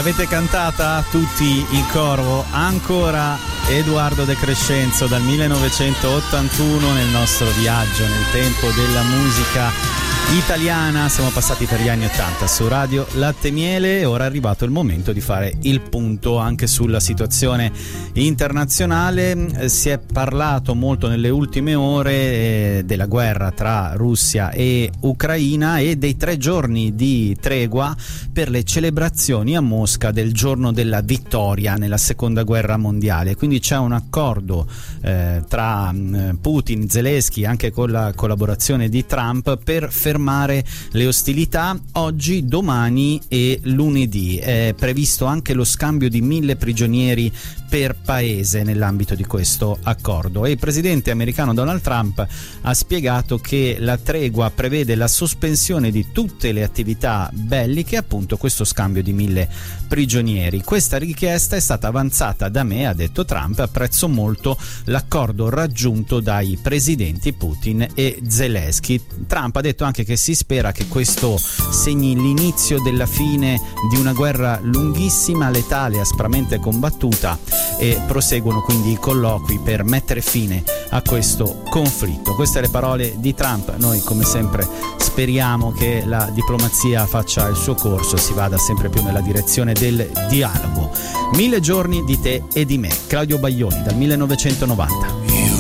L'avete cantata tutti in coro? Ancora Edoardo De Crescenzo dal 1981 nel nostro viaggio nel tempo della musica italiana. Siamo passati per gli anni 80 su Radio Latte e Miele e ora è arrivato il momento di fare il punto anche sulla situazione internazionale. Si è parlato molto nelle ultime ore della guerra tra Russia e Ucraina e dei 3 giorni di tregua per le celebrazioni a Mosca del giorno della vittoria nella seconda guerra mondiale. Quindi c'è un accordo tra Putin, Zelensky, anche con la collaborazione di Trump, per fermare le ostilità oggi, domani e lunedì. È previsto anche lo scambio di 1000 prigionieri per paese nell'ambito di questo accordo e il presidente americano Donald Trump ha spiegato che la tregua prevede la sospensione di tutte le attività belliche, appunto questo scambio di 1000 prigionieri. Questa richiesta è stata avanzata da me, ha detto Trump, apprezzo molto l'accordo raggiunto dai presidenti Putin e Zelensky. Trump ha detto anche che si spera che questo segni l'inizio della fine di una guerra lunghissima, letale, aspramente combattuta, e proseguono quindi i colloqui per mettere fine a questo conflitto. Queste le parole di Trump. Noi come sempre speriamo che la diplomazia faccia il suo corso, si vada sempre più nella direzione del dialogo. 1000 giorni di te e di me, Claudio Baglioni dal 1990.